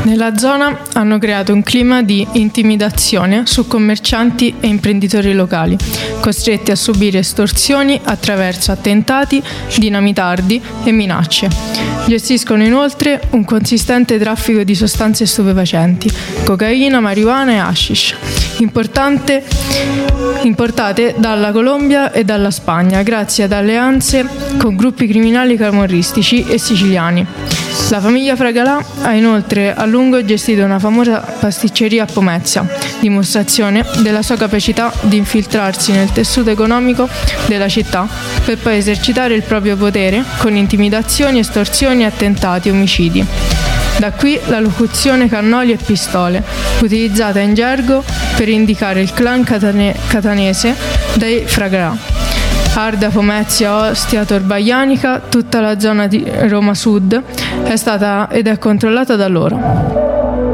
Nella zona hanno creato un clima di intimidazione su commercianti e imprenditori locali, costretti a subire estorsioni attraverso attentati, dinamitardi e minacce. Gestiscono inoltre un consistente traffico di sostanze stupefacenti, cocaina, marijuana e hashish, importate dalla Colombia e dalla Spagna grazie ad alleanze con gruppi criminali camorristici e siciliani. La famiglia Fragalà ha inoltre a lungo gestito una famosa pasticceria a Pomezia, dimostrazione della sua capacità di infiltrarsi nel tessuto economico della città per poi esercitare il proprio potere con intimidazioni, estorsioni, attentati e omicidi. Da qui la locuzione cannoli e pistole, utilizzata in gergo per indicare il clan catanese dei Fragalà. Arda, Pomezia, Ostia, Torvaianica, tutta la zona di Roma Sud è stata ed è controllata da loro.